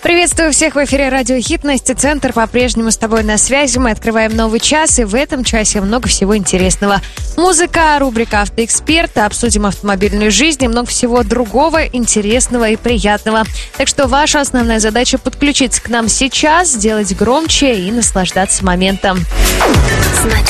Приветствую всех в эфире Радио Хит. Настя Центр по-прежнему с тобой на связи. Мы открываем новый час, и в этом часе много всего интересного. Музыка, рубрика «Автоэксперт», обсудим автомобильную жизнь и много всего другого интересного и приятного. Так что ваша основная задача — подключиться к нам сейчас, сделать громче и наслаждаться моментом.